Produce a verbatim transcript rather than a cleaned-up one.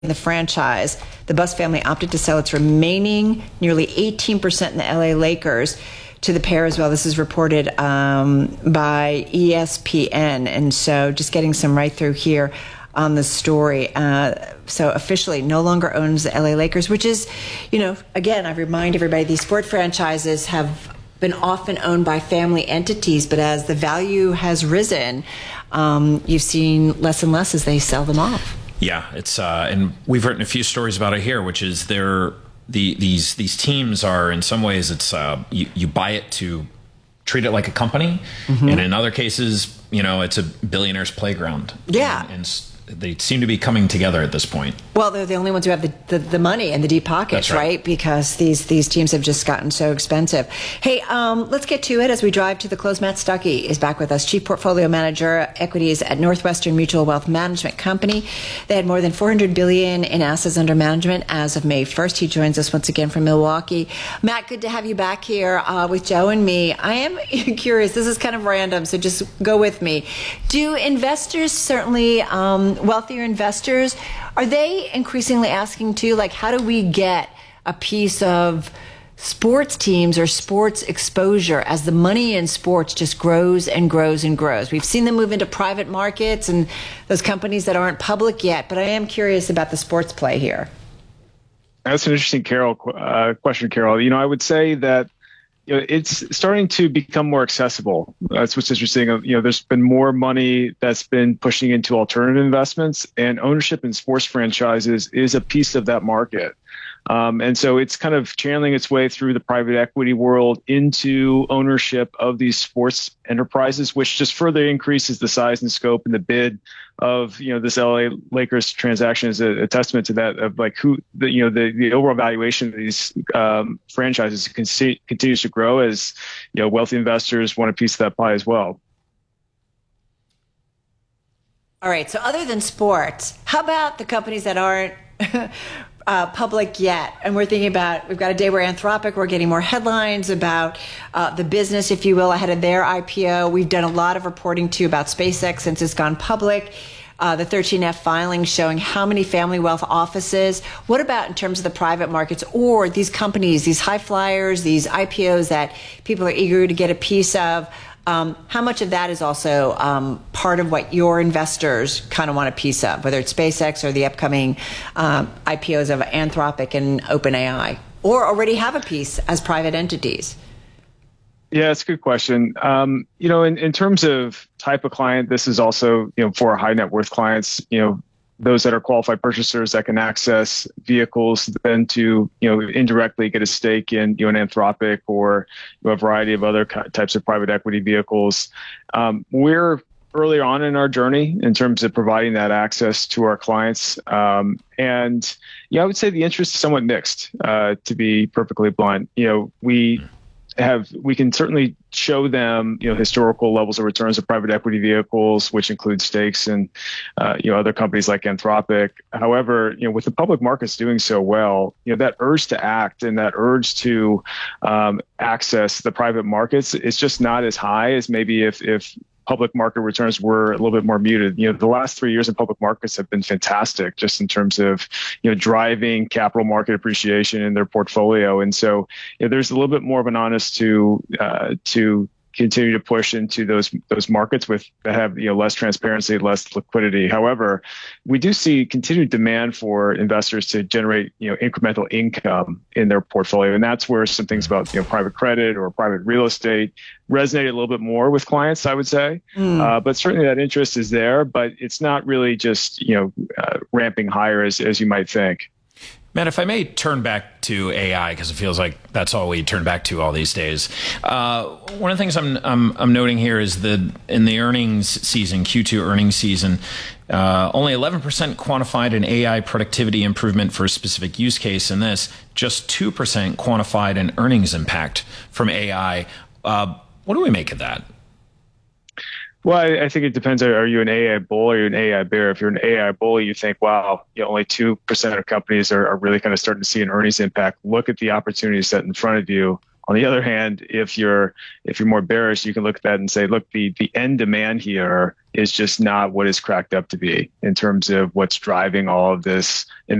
the franchise, the Buss family opted to sell its remaining nearly eighteen percent in the L A Lakers to the pair as well. This is reported um, by E S P N. And so just getting some right through here on the story. Uh, so officially no longer owns the L A Lakers, which is, you know, again, I remind everybody, these sport franchises have been often owned by family entities, but as the value has risen, um, you've seen less and less as they sell them off. Yeah, it's uh, and we've written a few stories about it here, which is they're the these these teams are in some ways it's uh, you, you buy it to treat it like a company, mm-hmm. and in other cases, you know, it's a billionaire's playground. Yeah, and, and they seem to be coming together at this point. Well, they're the only ones who have the, the, the money and the deep pockets, right. right? Because these these teams have just gotten so expensive. Hey, um, let's get to it as we drive to the close. Matt Stuckey is back with us, Chief Portfolio Manager, Equities at Northwestern Mutual Wealth Management Company. They had more than four hundred billion dollars in assets under management as of May first. He joins us once again from Milwaukee. Matt, good to have you back here uh, with Joe and me. I am curious, this is kind of random, so just go with me. Do investors, certainly um, wealthier investors, are they increasingly asking too, like, how do we get a piece of sports teams or sports exposure as the money in sports just grows and grows and grows? We've seen them move into private markets and those companies that aren't public yet, but I am curious about the sports play here. That's an interesting Carol uh, question, Carol. You know, I would say that you know, it's starting to become more accessible. That's what's interesting. You know, there's been more money that's been pushing into alternative investments, and ownership in sports franchises is a piece of that market. Um, and so it's kind of channeling its way through the private equity world into ownership of these sports enterprises, which just further increases the size and scope and the bid of, you know, this L A Lakers transaction is a, a testament to that, of like who, the, you know, the, the overall valuation of these um, franchises con- continues to grow as, you know, wealthy investors want a piece of that pie as well. All right. So other than sports, how about the companies that aren't Uh, public yet? And we're thinking about, we've got a day where Anthropic, we're getting more headlines about uh, the business, if you will, ahead of their I P O. We've done a lot of reporting too about SpaceX since it's gone public. Uh, the thirteen F filing showing how many family wealth offices. What about in terms of the private markets or these companies, these high flyers, these I P Os that people are eager to get a piece of? Um, how much of that is also um, part of what your investors kind of want a piece of, whether it's SpaceX or the upcoming um, I P Os of Anthropic and OpenAI, or already have a piece as private entities? Yeah, it's a good question. Um, you know, in, in terms of type of client, this is also, you know, for high net worth clients, you know, those that are qualified purchasers that can access vehicles then to, you know, indirectly get a stake in, you know, an Anthropic or you know, a variety of other types of private equity vehicles. Um, we're earlier on in our journey in terms of providing that access to our clients. Um, and, yeah, I would say the interest is somewhat mixed, uh, to be perfectly blunt. You know, we have, we can certainly show them, you know, historical levels of returns of private equity vehicles, which include stakes and, uh, you know, other companies like Anthropic. However, you know, with the public markets doing so well, you know, that urge to act and that urge to um, access the private markets is just not as high as maybe if, if public market returns were a little bit more muted. You know, the last three years in public markets have been fantastic just in terms of, you know, driving capital market appreciation in their portfolio. And so, you know, there's a little bit more of an honest to, uh, to continue to push into those those markets with that have, you know, less transparency, less liquidity. However, we do see continued demand for investors to generate, you know, incremental income in their portfolio, and that's where some things about, you know, private credit or private real estate resonate a little bit more with clients, I would say. Mm. Uh, but certainly that interest is there, but it's not really just, you know, uh, ramping higher as as you might think. Matt, if I may turn back to A I, because it feels like that's all we turn back to all these days. Uh, one of the things I'm, I'm I'm noting here is that in the earnings season, Q two earnings season, uh, only eleven percent quantified an A I productivity improvement for a specific use case. In this, just two percent quantified an earnings impact from A I. Uh, what do we make of that? Well, I, I think it depends. Are you an A I bull or are you an A I bear? If you're an A I bull, you think, wow, you know, only two percent of companies are, are really kind of starting to see an earnings impact. Look at the opportunity set in front of you On the other hand, if you're if you're more bearish, you can look at that and say, look, the the end demand here is just not what it's cracked up to be in terms of what's driving all of this